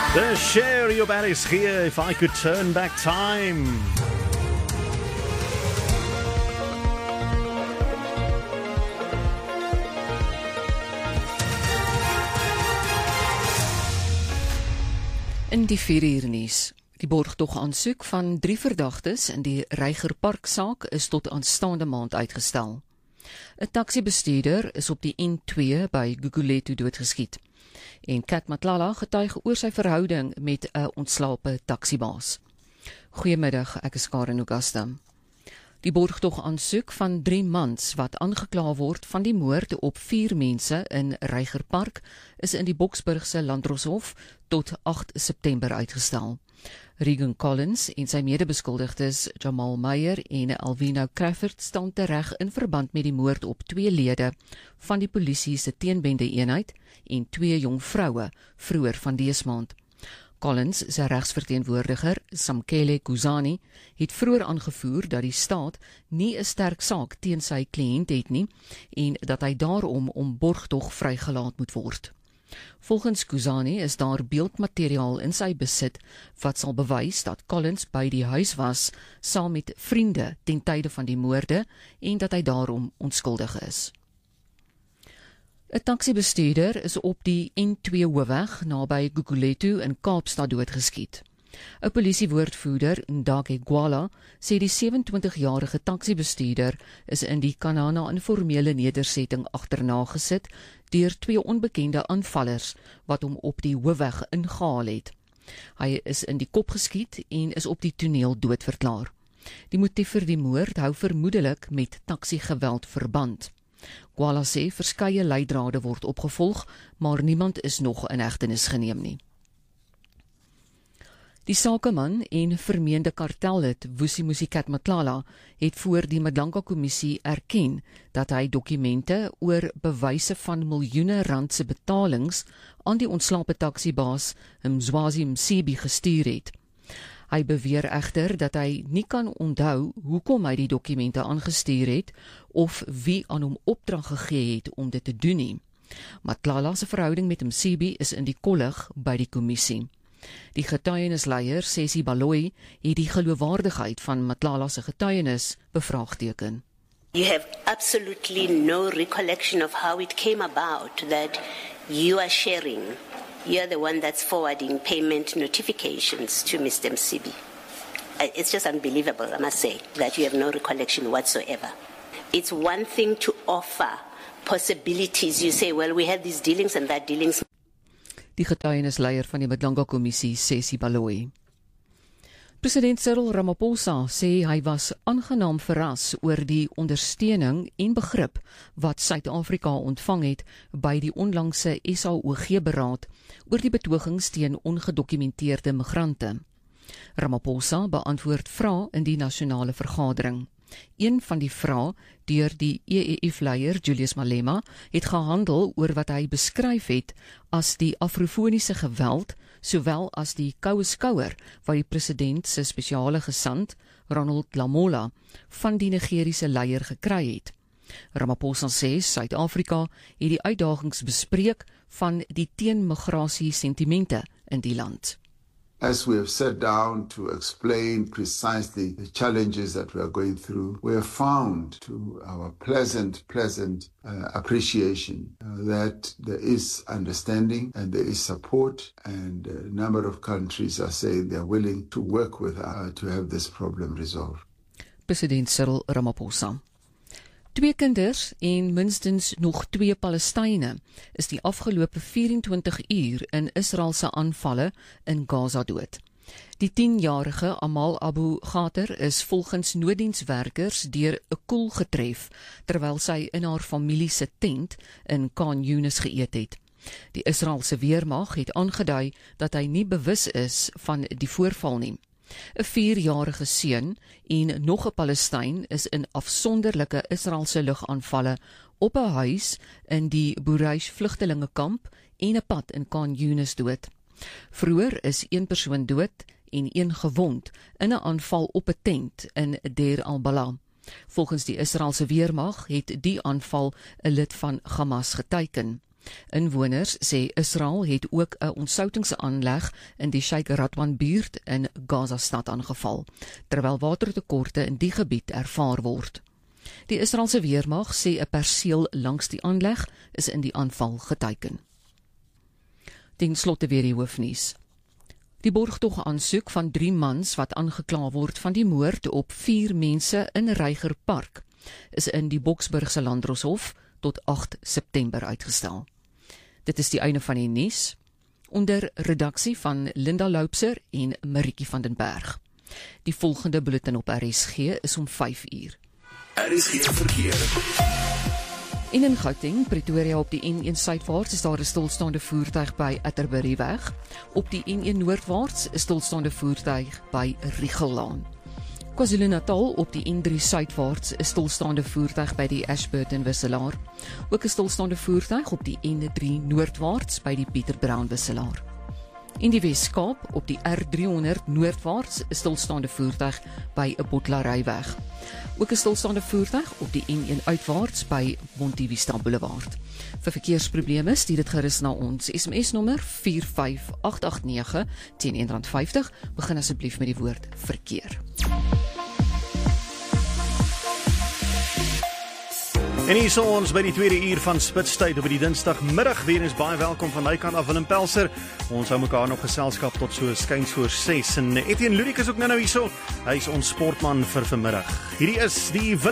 The Cher Yobel is here. If I could turn back time. In die 4 uur nuus. Die borgtog aansoek van 3 verdagtes in die Reiger Park saak is tot aanstaande maand uitgestel. 'n Taksibestuurder is op die N2 by Gugulethu doodgeskiet. En Kat Matlala getuig oor sy verhouding met 'n ontslape taksibaas. Goeiemiddag, ek is Karen Augusta. Die borgtog aansoek van 3 mans wat aangekla word van die moord op 4 mense in Reiger Park is in die Boksburgse Landdroshof tot 8 September uitgestel. Regan Collins en sy medebeskuldigdes Jamal Meyer en Alvino Crawford staan tereg in verband met die moord op 2 lede van die polisie se teenbende-eenheid en 2 jong vroue vroeër van dese maand. Collins, sy regsverteenwoordiger, Samkele Kuzani, het vroeër aangevoer dat die staat nie 'n sterk saak teen sy kliënt het nie en dat hy daarom om borgtog vrygelaat moet word. Volgens Kuzani is daar beeldmateriaal in sy besit wat sal bewys dat Collins by die huis was saam met vriende ten tye van die moorde en dat hy daarom onskuldig is. 'n Taksibestuurder is op die N2 hoofweg naby Gugulethu in Kaapstad doodgeskiet. 'n Polisiewoordvoerder, Ndake Gwala, sê die 27-jarige taksibestuurder is in die Kanana informele nedersetting agterna gesit deur 2 onbekende aanvallers wat hom op die hoofweg ingehaal het. Hy is in die kop geskiet en is op die toneel doodverklaar. Die motief vir die moord hou vermoedelik met taksiegeweld verband. Gwala sê verskeie leidrade word opgevolg, maar niemand is nog in hegtenis geneem nie. Die sakeman en vermeende kartellid Vusimusi Matlala het voor die Madlanka-kommissie erken dat hy dokumente oor bewyse van miljoene rand se betalings aan die ontslape taksibaas Mzwazi Msibi gestuur het. Hy beweer egter dat hy nie kan onthou hoekom hy die dokumente aangestuur het of wie aan hom opdrag gegee het om dit te doen nie. Matlala se verhouding met Msibi is in die kollig by die kommissie. Die getuienisleier, Sesi Baloyi, het die geloofwaardigheid van Matlala se getuienis bevraagteken. You have absolutely no recollection of how it came about that you are sharing. You are the one that's forwarding payment notifications to Mr. Msibi. It's just unbelievable, I must say, that you have no recollection whatsoever. It's one thing to offer possibilities. You say, well, we had these dealings and that dealings. Die getuienisleier van die Madlanka-kommissie, Sesi Baloyi. President Cyril Ramaphosa sê hy was aangenaam verras oor die ondersteuning en begrip wat Suid-Afrika ontvang het by die onlangse SAOG-beraad oor die betogings teen ongedokumenteerde migrante. Ramaphosa beantwoord vrae in die nasionale vergadering. Een van die vrae deur die EEF-leier Julius Malema het gehandel oor wat hy beskryf het as die afrofoniese geweld, sowel as die koue skouer wat die president se spesiale gesant, Ronald Lamola, van die Nigeriese leier gekry het. Ramaphosa sê Suid-Afrika het die uitdagings bespreek van die teenmigrasie sentimente in die land. As we have sat down to explain precisely the challenges that we are going through, we have found to our pleasant appreciation that there is understanding and there is support, and a number of countries are saying they are willing to work with us to have this problem resolved. President Cyril Ramaphosa. 2 kinders en minstens nog 2 Palestynë is die afgelope 24 uur in Israelse aanvalle in Gaza dood. Die 10-jarige Amal Abu Ghater is volgens nooddienswerkers deur 'n koel getref terwyl sy in haar familie se tent in Khan Yunis geëet het. Die Israeliese weermag het aangedui dat hy nie bewus is van die voorval nie. 'n 4-jarige seun en nog 'n Palestyn is in afsonderlike Israeliese lugaanvalle op 'n huis in die Bureish vlugtelingekamp en 'n pad in Khan Yunis dood. Vroeër is 1 persoon dood en 1 gewond in 'n aanval op 'n tent in Deir al-Bala. Volgens die Israeliese weermag het die aanval 'n lid van Hamas geteiken. Inwoners sê Israel het ook 'n ontsoutingsaanleg in die Sheikh Radwan buurt in Gaza-stad aangeval, terwyl watertekorte in die gebied ervaar word. Die Israeliese weermag sê 'n perseel langs die aanleg is in die aanval geteiken. Ten slotte weer die hoofnuus. Die borgtog aansoek van 3 mans wat aangekla word van die moord op 4 mense in Reiger Park is in die Boksburgse Landdroshof tot 8 September uitgestel. Dit is die einde van die nuus, onder redaksie van Linda Loubser en Marieke van den Berg. Die volgende bulletin op RSG is om 5 uur. RSG verkeer. En in Gauteng, Pretoria op die N1 suidwaarts is daar 'n stilstaande voertuig by Atterbury-weg. Op die N1 noordwaarts is stilstaande voertuig by Riegellaan. KwaZulu-Natal op die N3 suidwaarts is stilstaande voertuig by die Ashburton wisselaar. Ook 'n stilstaande voertuig op die N3 noordwaarts by die Pieter Brown wisselaar. In die Wes-Kaap op die R300 noordwaarts is stilstaande voertuig by 'n bottelaaryweg. Ook 'n stilstaande voertuig op die N1 uitwaarts by Bontevista Boulevard. Vir verkeersprobleme stuur dit gerus na ons SMS nommer 45889 teen R1.50. Begin asseblief met die woord verkeer. En hier is ons by die tweede uur van Spitstyd op die Dinsdagmiddag. Weer eens baie welkom van my kant af, Willem Pelser. Ons hou mekaar nog geselskap tot so skuins voor 6. En Etienne Ludik is ook nou hierso. Hy is ons sportman vir vanmiddag. Hierdie is die